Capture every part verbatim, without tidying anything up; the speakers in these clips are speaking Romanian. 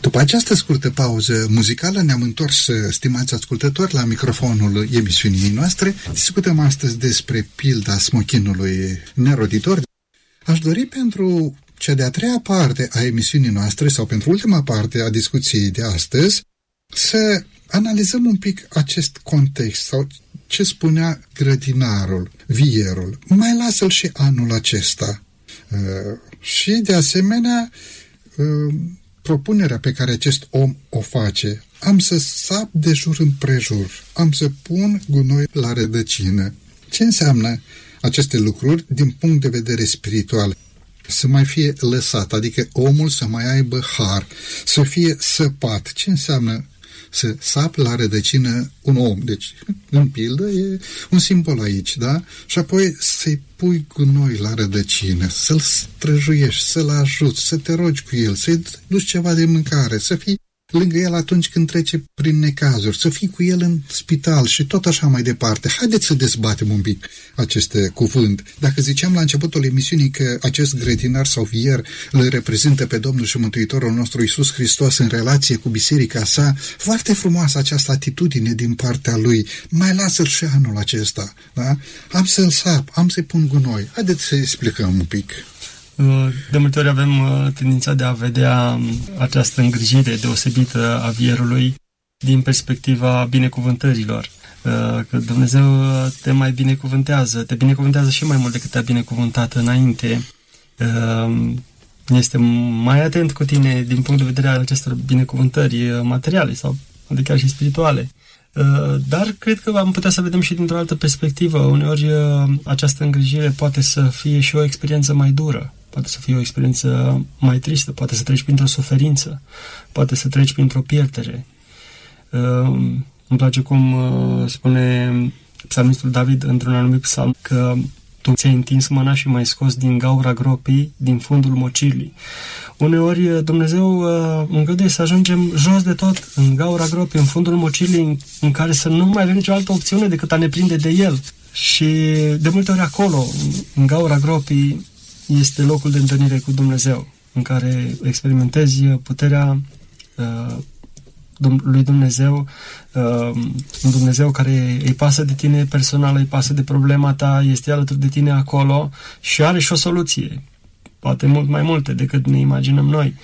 După această scurtă pauză muzicală ne-am întors, stimați ascultători, la microfonul emisiunii noastre. Discutăm astăzi despre pilda smochinului neroditor. Aș dori pentru cea de-a treia parte a emisiunii noastre, sau pentru ultima parte a discuției de astăzi, să analizăm un pic acest context, sau ce spunea grădinarul, vierul. Mai lasă-l și anul acesta. Uh, și, de asemenea, uh, propunerea pe care acest om o face: am să sap de jur împrejur, am să pun gunoi la rădăcină. Ce înseamnă aceste lucruri din punct de vedere spiritual? Să mai fie lăsat, adică omul să mai aibă har, să fie săpat. Ce înseamnă să sap la rădăcină un om? Deci, în pildă, e un simbol aici, da? Și apoi să-i pui gunoi la rădăcină, să-l străjuiești, să-l ajuți, să te rogi cu el, să-i duci ceva de mâncare, să fii lângă el atunci când trece prin necazuri, să fii cu el în spital și tot așa mai departe. Haideți să dezbatem un pic acest cuvânt. Dacă ziceam la începutul emisiunii că acest grădinar sau vier îl reprezintă pe Domnul și Mântuitorul nostru Iisus Hristos în relație cu biserica sa, foarte frumoasă această atitudine din partea lui. Mai lasă-l și anul acesta, da? Am să-l sap, am să-i pun gunoi. Haideți să explicăm un pic. De multe ori avem tendința de a vedea această îngrijire deosebită a vierului din perspectiva binecuvântărilor. Că Dumnezeu te mai binecuvântează, te binecuvântează și mai mult decât te-a binecuvântat înainte. Este mai atent cu tine din punct de vedere al acestor binecuvântări materiale sau adică chiar și spirituale. Dar cred că am putea să vedem și dintr-o altă perspectivă. Uneori această îngrijire poate să fie și o experiență mai dură, poate să fie o experiență mai tristă, poate să treci printr-o suferință, poate să treci printr-o pierdere. Îmi place cum spune psalmistul David într-un anumit psalm că tu ți-ai întins mâna și m-ai scos din gaura gropii, din fundul mocirlii. Uneori Dumnezeu îngăduie să ajungem jos de tot, în gaura gropii, în fundul mocirlii, în, în care să nu mai avem nicio altă opțiune decât a ne prinde de El. Și de multe ori acolo, în gaura gropii, este locul de întâlnire cu Dumnezeu, în care experimentezi puterea uh, lui Dumnezeu, uh, un Dumnezeu care îi pasă de tine personal, îi pasă de problema ta, este alături de tine acolo și are și o soluție. Poate mult mai multe decât ne imaginăm noi.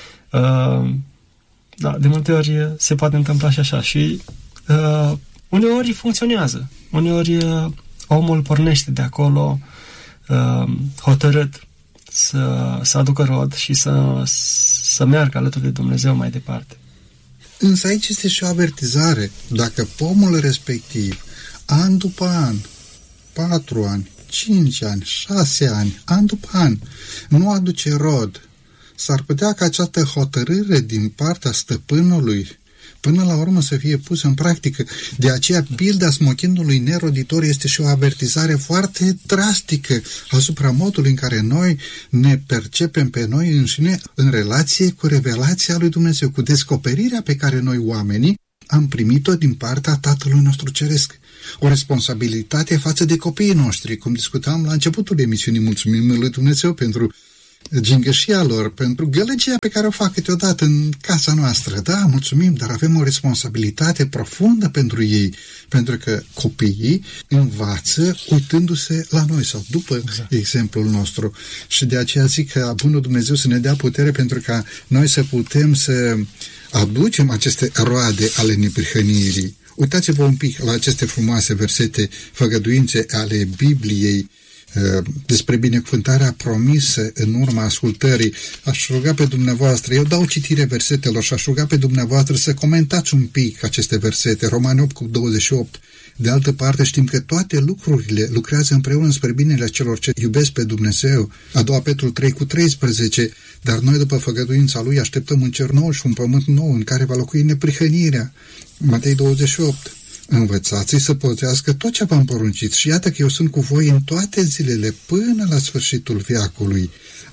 Uh, da, de multe ori se poate întâmpla și așa. Și uh, uneori funcționează. Uneori uh, omul pornește de acolo uh, hotărât să, să aducă rod și să, să meargă alături de Dumnezeu mai departe. Însă aici este și o avertizare. Dacă pomul respectiv, an după an, patru ani, cinci ani, șase ani, an după an, nu aduce rod, s-ar putea ca această hotărâre din partea stăpânului până la urmă să fie pusă în practică. De aceea, pilda smochinului neroditor este și o avertizare foarte drastică asupra modului în care noi ne percepem pe noi înșine în relație cu revelația lui Dumnezeu, cu descoperirea pe care noi oamenii am primit-o din partea Tatălui nostru Ceresc. O responsabilitate față de copiii noștri, cum discutam la începutul emisiunii. Mulțumim lui Dumnezeu pentru gingășia lor, pentru gălăgia pe care o fac câteodată în casa noastră. Da, mulțumim, dar avem o responsabilitate profundă pentru ei, pentru că copiii învață uitându-se la noi sau după exact. Exemplul nostru. Și de aceea zic că bunul Dumnezeu să ne dea putere pentru ca noi să putem să aducem aceste roade ale neprihănirii. Uitați-vă un pic la aceste frumoase versete, făgăduințe ale Bibliei, despre binecuvântarea promisă în urma ascultării. Aș ruga pe dumneavoastră, eu dau citire versetelor și aș ruga pe dumneavoastră să comentați un pic aceste versete. Romani opt cu douăzeci și opt. De altă parte știm că toate lucrurile lucrează împreună spre binele celor ce iubesc pe Dumnezeu. A doua Petru trei cu treisprezece. Dar noi după făgăduința Lui așteptăm un cer nou și un pământ nou în care va locui neprihănirea. Matei douăzeci și opt. Învățați-i să păzească tot ce v-am poruncit și iată că eu sunt cu voi în toate zilele până la sfârșitul veacului.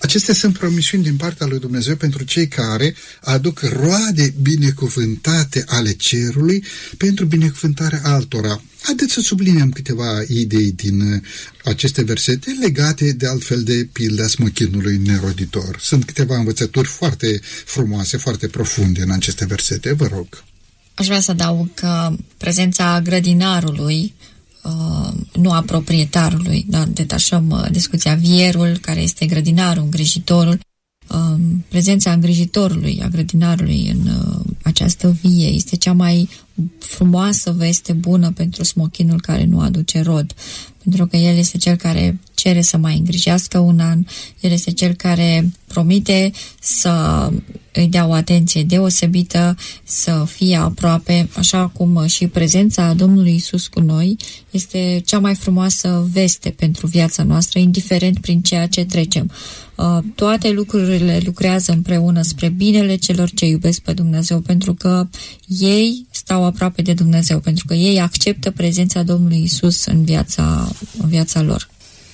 Acestea sunt promisiuni din partea lui Dumnezeu pentru cei care aduc roade binecuvântate ale cerului pentru binecuvântarea altora. Haideți să subliniem câteva idei din aceste versete legate de altfel de pilda smochinului neroditor. Sunt câteva învățături foarte frumoase, foarte profunde în aceste versete, vă rog. Aș vrea să adaug că prezența grădinarului, nu a proprietarului, dar detașăm discuția, vierul, care este grădinarul, îngrijitorul, prezența îngrijitorului, a grădinarului în această vie este cea mai frumoasă veste bună pentru smochinul care nu aduce rod, pentru că el este cel care cere să mai îngrijească un an, el este cel care promite să îi dea o atenție deosebită, să fie aproape, așa cum și prezența Domnului Iisus cu noi este cea mai frumoasă veste pentru viața noastră, indiferent prin ceea ce trecem. Toate lucrurile lucrează împreună spre binele celor ce iubesc pe Dumnezeu, pentru că ei stau aproape de Dumnezeu, pentru că ei acceptă prezența Domnului Iisus în viața, în viața lor.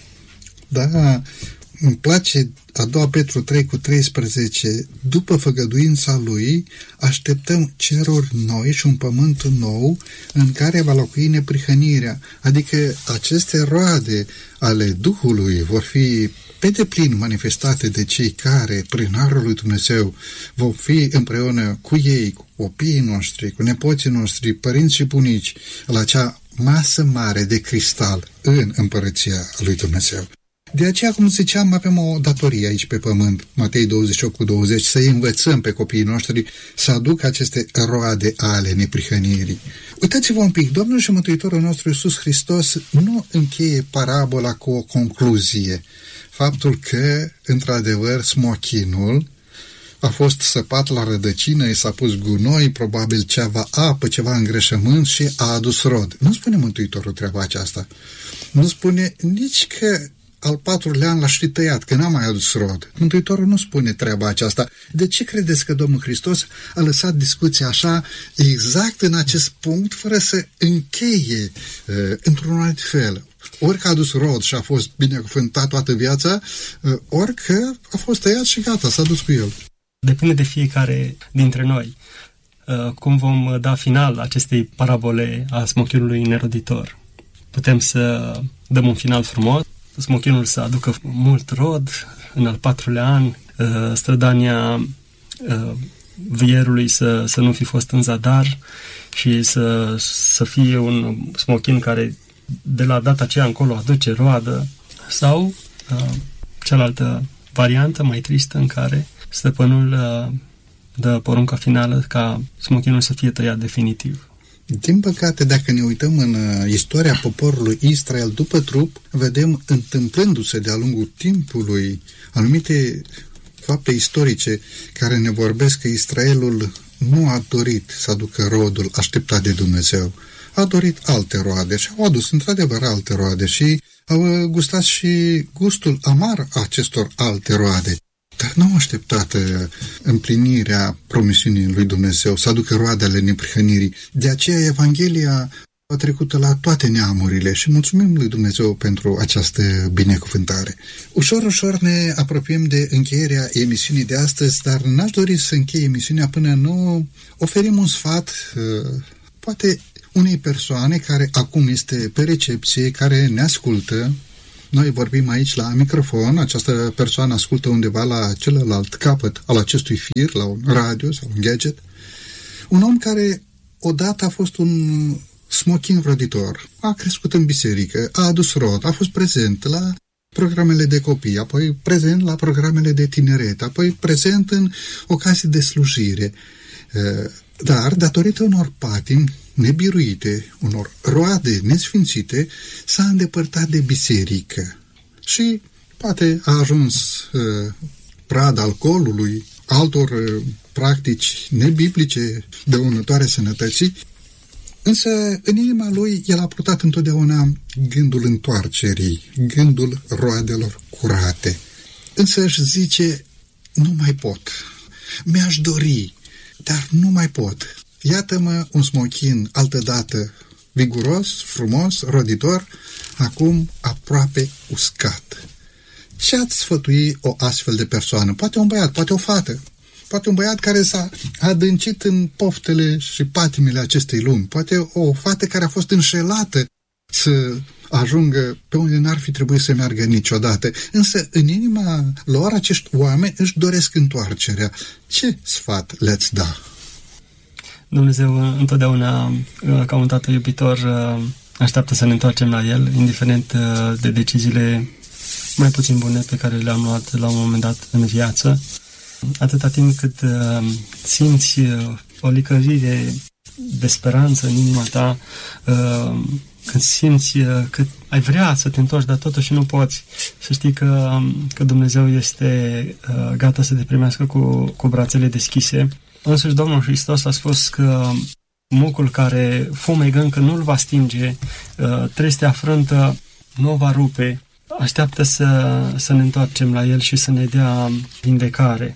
Da, îmi place a doua Petru trei cu treisprezece, după făgăduința lui, așteptăm ceruri noi și un pământ nou în care va locui neprihănirea, adică aceste roade ale Duhului vor fi pe deplin manifestate de cei care, prin harul lui Dumnezeu, vom fi împreună cu ei, cu copiii noștri, cu nepoții noștri, părinți și bunici, la acea masă mare de cristal în împărăția lui Dumnezeu. De aceea, cum ziceam, avem o datorie aici pe pământ, Matei douăzeci și opt cu douăzeci, să învățăm pe copiii noștri să aducă aceste roade ale neprihănirii. Uitați-vă un pic, Domnul și Mântuitorul nostru Iisus Hristos nu încheie parabola cu o concluzie. Faptul că, într-adevăr, smochinul a fost săpat la rădăcină, i s-a pus gunoi, probabil ceva apă, ceva îngrășământ și a adus rod. Nu spune Mântuitorul treaba aceasta. Nu spune nici că al patrulea an l-a și tăiat, că n-a mai adus rod. Mântuitorul nu spune treaba aceasta. De ce credeți că Domnul Hristos a lăsat discuția așa, exact în acest punct, fără să încheie uh, într-un alt fel? Ori că a adus rod și a fost binecuvântat toată viața, uh, ori că a fost tăiat și gata, s-a dus cu el. Depinde de fiecare dintre noi uh, cum vom da final acestei parabole a smochinului neroditor. Putem să dăm un final frumos, smochinul să aducă mult rod în al patrulea an, strădania vierului să, să nu fi fost în zadar și să, să fie un smochin care de la data aceea încolo aduce roadă, sau cealaltă variantă mai tristă în care stăpânul dă porunca finală ca smochinul să fie tăiat definitiv. Din păcate, dacă ne uităm în istoria poporului Israel după trup, vedem întâmplându-se de-a lungul timpului anumite fapte istorice care ne vorbesc că Israelul nu a dorit să aducă rodul așteptat de Dumnezeu. A dorit alte roade și au adus într-adevăr alte roade și au gustat și gustul amar a acestor alte roade. Dar nu au așteptat împlinirea promisiunii lui Dumnezeu, să aducă roadele neprihănirii. De aceea Evanghelia a trecut la toate neamurile și mulțumim lui Dumnezeu pentru această binecuvântare. Ușor, ușor ne apropiem de încheierea emisiunii de astăzi, dar n-aș dori să închei emisiunea până nu oferim un sfat, poate unei persoane care acum este pe recepție, care ne ascultă. Noi vorbim aici la microfon, această persoană ascultă undeva la celălalt capăt al acestui fir, la un radio sau un gadget. Un om care odată a fost un smochin roditor, a crescut în biserică, a adus rod, a fost prezent la programele de copii, apoi prezent la programele de tineret, apoi prezent în ocazii de slujire. Dar, datorită unor patimi nebiruite, unor roade nesfințite, s-a îndepărtat de biserică și poate a ajuns uh, prada alcoolului, altor uh, practici nebiblice dăunătoare sănătății, însă în inima lui el a purtat întotdeauna gândul întoarcerii, gândul roadelor curate. Însă își zice, nu mai pot, mi-aș dori, dar nu mai pot. Iată-mă un smochin altădată viguros, frumos, roditor, acum aproape uscat. Ce ați sfătui o astfel de persoană? Poate un băiat, poate o fată, poate un băiat care s-a adâncit în poftele și patimile acestei lumi, poate o fată care a fost înșelată să ajungă pe unde n-ar fi trebuit să meargă niciodată. Însă în inima lor acești oameni își doresc întoarcerea. Ce sfat le-ați da? Dumnezeu întotdeauna, ca un tată iubitor, așteaptă să ne întoarcem la El, indiferent de deciziile mai puțin bune pe care le-am luat la un moment dat în viață. Atâta timp cât simți o licărire de speranță în inima ta, când simți că ai vrea să te întorci, dar totuși nu poți, să știi că, că Dumnezeu este gata să te primească cu, cu brațele deschise. Însuși Domnul Hristos a spus că mucul care fumegă încă nu-l va stinge, trestea frântă nu o va rupe. Așteaptă să, să ne întoarcem la El și să ne dea vindecare.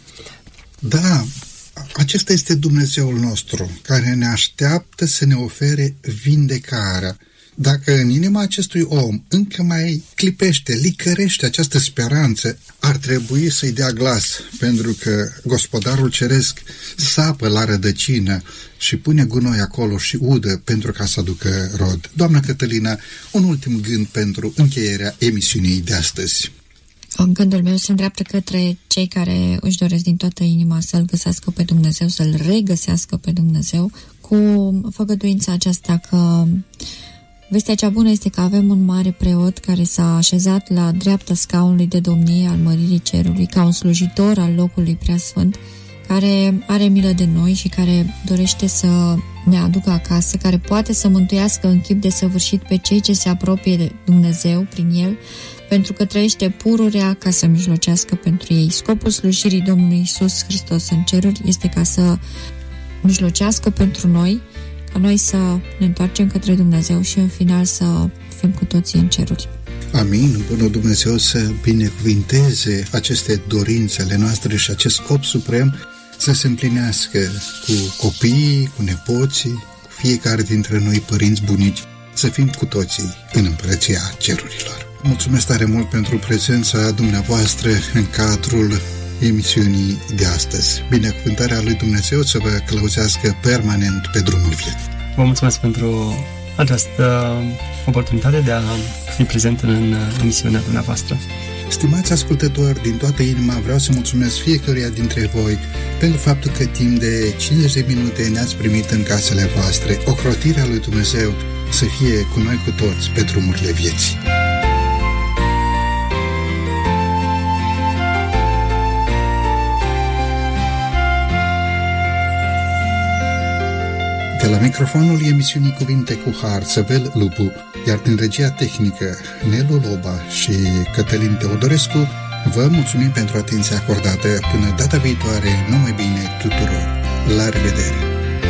Da, acesta este Dumnezeul nostru, care ne așteaptă să ne ofere vindecarea. Dacă în inima acestui om încă mai clipește, licărește această speranță, ar trebui să-i dea glas, pentru că Gospodarul Ceresc sapă la rădăcină și pune gunoi acolo și udă pentru ca să aducă rod. Doamna Cătălina, un ultim gând pentru încheierea emisiunii de astăzi. Gândul meu se îndreaptă către cei care își doresc din toată inima să-L găsească pe Dumnezeu, să-L regăsească pe Dumnezeu, cu făgăduința aceasta că vestea cea bună este că avem un mare preot care s-a așezat la dreapta scaunului de domnie al Măririi Cerului, ca un slujitor al locului preasfânt, care are milă de noi și care dorește să ne aducă acasă, care poate să mântuiască în chip desăvârșit pe cei ce se apropie de Dumnezeu prin El, pentru că trăiește pururea ca să mijlocească pentru ei. Scopul slujirii Domnului Iisus Hristos în ceruri este ca să mijlocească pentru noi, ca noi să ne întoarcem către Dumnezeu și în final să fim cu toții în ceruri. Amin. Bunul Dumnezeu să binecuvinteze aceste dorințe ale noastre și acest scop suprem să se împlinească cu copiii, cu nepoții, cu fiecare dintre noi, părinți, bunici, să fim cu toții în împărăția cerurilor. Mulțumesc tare mult pentru prezența dumneavoastră în cadrul emisiunii de astăzi. Binecuvântarea lui Dumnezeu să vă călăuzească permanent pe drumul vieții. Vă mulțumesc pentru această oportunitate de a fi prezent în emisiunea dumneavoastră. Stimați ascultători, din toată inima vreau să mulțumesc fiecăruia dintre voi pentru faptul că timp de cincizeci de minute ne-ați primit în casele voastre. Ocrotirea lui Dumnezeu să fie cu noi cu toți pe drumurile vieții. De la microfonul emisiunii Cuvinte cu Har, Săvel Lupu, iar din regia tehnică Nelu Loba și Cătălin Teodorescu, vă mulțumim pentru atenția acordată. Până data viitoare, numai bine tuturor! La revedere!